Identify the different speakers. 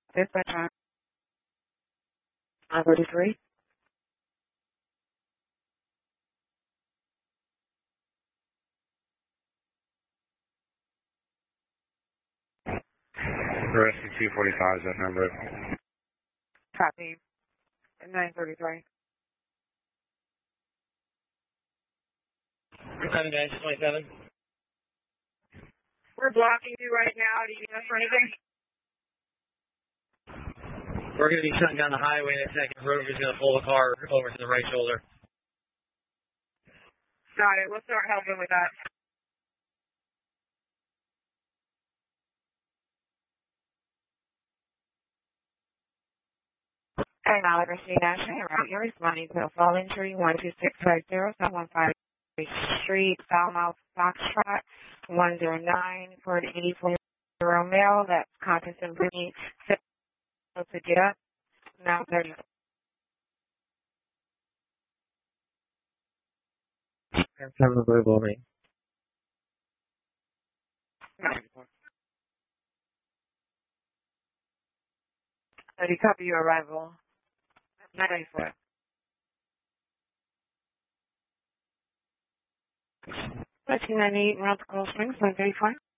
Speaker 1: Dispatch on 933.
Speaker 2: Rescue 245 is that number.
Speaker 1: Copy. 933.
Speaker 3: 7 dash 27.
Speaker 1: We're blocking you right now. Do you need us for anything?
Speaker 3: We're going to be shutting down the highway in a second. Rover's going to pull the car over to the right shoulder.
Speaker 1: Got it. We'll start helping with that. And now, Christine National, you're responding to a fall injury 12650 715 Street, Falmouth, Foxtrot 109 for an 84-year-old male that's conscious and breathing, to get up. Now 30.
Speaker 3: Have a verbal me.
Speaker 1: Ready, copy your arrival. 994. 1398 North Coral Springs, 134.